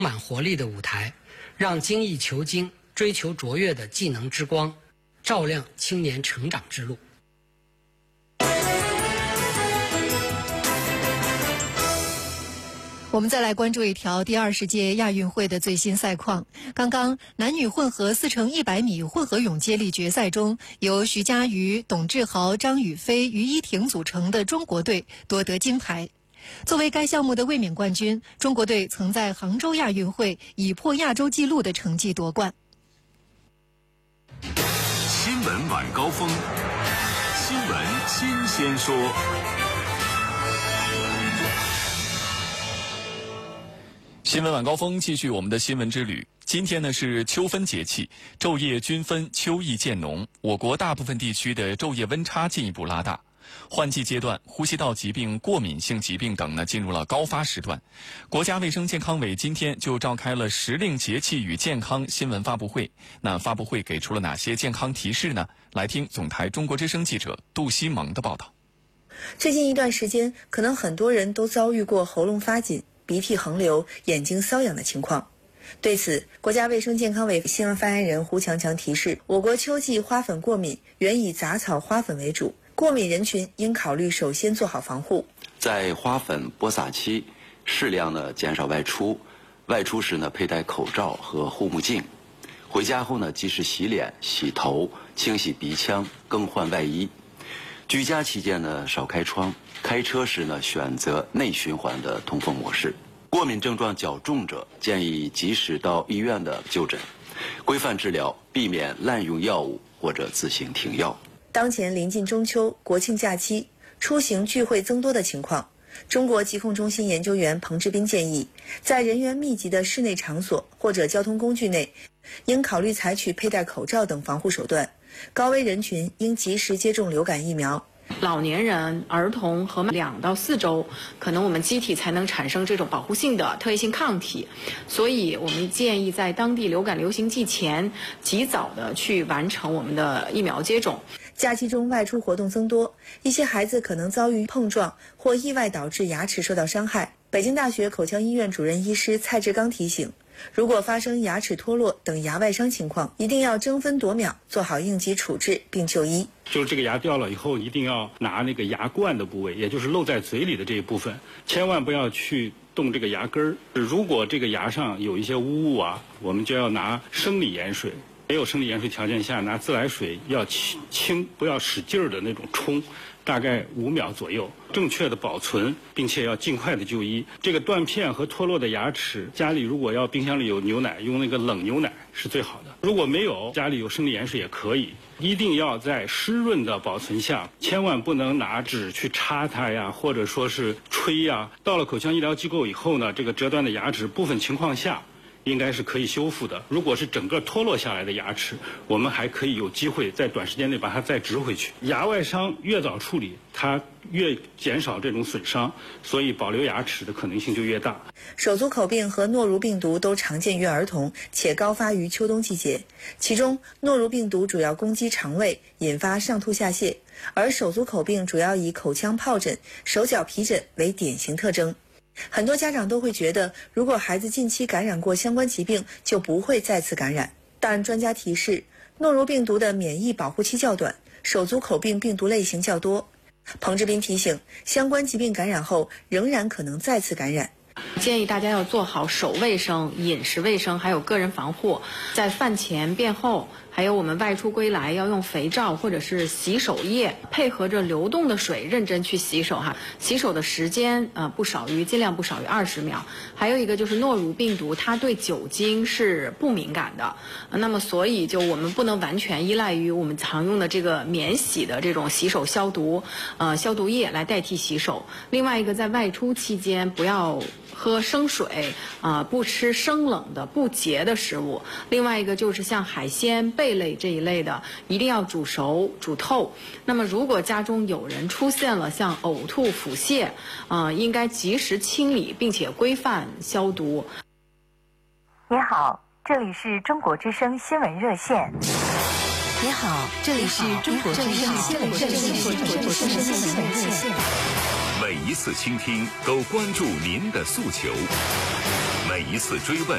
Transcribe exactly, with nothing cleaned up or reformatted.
满活力的舞台，让精益求精、追求卓越的技能之光照亮青年成长之路。 我们再来关注一条第二十届亚运会的最新赛况。刚刚男女混合四乘一百米混合泳接力决赛中，由徐嘉余、董志豪、张雨霏、于依婷组成的中国队夺得金牌。作为该项目的卫冕冠军，中国队曾在杭州亚运会以破亚洲纪录的成绩夺冠。 新闻晚高峰，新闻新鲜说。 新闻晚高峰，继续我们的新闻之旅。今天呢是秋分节气，昼夜均分，秋意渐浓。我国大部分地区的昼夜温差进一步拉大。换季阶段，呼吸道疾病、过敏性疾病等呢进入了高发时段。国家卫生健康委今天就召开了时令节气与健康新闻发布会。那发布会给出了哪些健康提示呢？来听总台中国之声记者杜西蒙的报道。 最近一段时间，可能很多人都遭遇过喉咙发紧、鼻涕横流、眼睛瘙痒的情况。对此，国家卫生健康委新闻发言人胡强强提示，我国秋季花粉过敏原以杂草花粉为主，过敏人群应考虑首先做好防护。 在花粉播撒期，适量的减少外出，外出时呢佩戴口罩和护目镜，回家后呢及时洗脸、洗头、清洗鼻腔、更换外衣。居家期间呢少开窗，开车时呢选择内循环的通风模式。过敏症状较重者，建议及时到医院的就诊，规范治疗，避免滥用药物或者自行停药。 当前临近中秋、国庆假期，出行聚会增多的情况，中国疾控中心研究员彭志斌建议，在人员密集的室内场所或者交通工具内，应考虑采取佩戴口罩等防护手段。高危人群应及时接种流感疫苗。 老年人、儿童和两到四周，可能我们机体才能产生这种保护性的特异性抗体，所以我们建议在当地流感流行季前，及早的去完成我们的疫苗接种。 假期中外出活动增多，一些孩子可能遭遇碰撞或意外导致牙齿受到伤害。北京大学口腔医院主任医师蔡志刚提醒，如果发生牙齿脱落等牙外伤情况，一定要争分夺秒做好应急处置并就医。 就是这个牙掉了以后，一定要拿那个牙冠的部位，也就是露在嘴里的这一部分，千万不要去动这个牙根儿。如果这个牙上有一些污物啊，我们就要拿生理盐水，没有生理盐水条件下，拿自来水要轻，不要使劲儿的那种冲，大概五秒左右，正确的保存，并且要尽快的就医。这个断片和脱落的牙齿，家里如果要冰箱里有牛奶，用那个冷牛奶是最好的。如果没有，家里有生理盐水也可以。一定要在湿润的保存下，千万不能拿纸去插它呀，或者说是吹呀。到了口腔医疗机构以后呢，这个折断的牙齿部分情况下，应该是可以修复的。如果是整个脱落下来的牙齿，我们还可以有机会在短时间内把它再植回去。牙外伤越早处理，它越减少这种损伤，所以保留牙齿的可能性就越大。 手足口病和诺如病毒都常见于儿童，且高发于秋冬季节。其中，诺如病毒主要攻击肠胃，引发上吐下泻，而手足口病主要以口腔疱疹、手脚皮疹为典型特征。很多家长都会觉得，如果孩子近期感染过相关疾病，就不会再次感染。但专家提示，诺如病毒的免疫保护期较短，手足口病病毒类型较多。彭志斌提醒，相关疾病感染后仍然可能再次感染。 建议大家要做好手卫生、饮食卫生，还有个人防护。在饭前、便后，还有我们外出归来要用肥皂或者是洗手液，配合着流动的水认真去洗手哈。洗手的时间呃不少于尽量不少于二十秒。还有一个就是诺如病毒，它对酒精是不敏感的，那么所以就我们不能完全依赖于我们常用的这个免洗的这种洗手消毒呃消毒液来代替洗手。另外一个，在外出期间不要喝生水啊、呃，不吃生冷的不洁的食物。另外一个就是像海鲜、贝类这一类的，一定要煮熟、煮透。那么如果家中有人出现了像呕吐、腹泻，啊、呃，应该及时清理并且规范消毒。 你好，这里是中国之声新闻热线。 你好，这里是中国之声新闻热线。 每一次倾听都关注您的诉求， 每一次追问